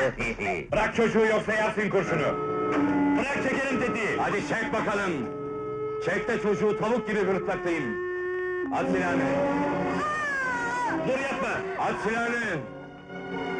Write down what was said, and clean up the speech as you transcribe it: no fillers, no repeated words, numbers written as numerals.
Bırak çocuğu yoksa yersin kurşunu! Bırak çekelim tetiği! Hadi çek bakalım! Çek de çocuğu tavuk gibi gırtlaktayım! At silahını! Dur yapma! At silahını!